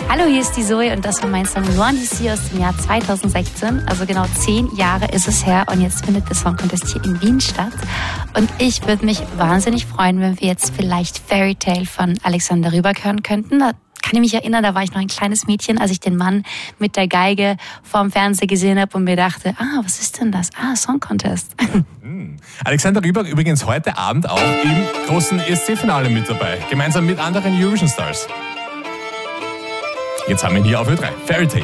Hallo, hier ist die Zoe und das war mein Song Loin d'ici aus dem Jahr 2016. Also genau 10 Jahre ist es her und jetzt findet der Song Contest hier in Wien statt. Und ich würde mich wahnsinnig freuen, wenn wir jetzt vielleicht Fairy Tale von Alexander Rybak hören könnten. Da kann ich mich erinnern, da war ich noch ein kleines Mädchen, als ich den Mann mit der Geige vorm Fernseher gesehen habe und mir dachte, was ist denn das? Song Contest. Alexander Rybak übrigens heute Abend auch im großen ESC-Finale mit dabei, gemeinsam mit anderen Eurovision Stars. Jetzt haben wir ihn hier auf Ö3. Fairy Tale.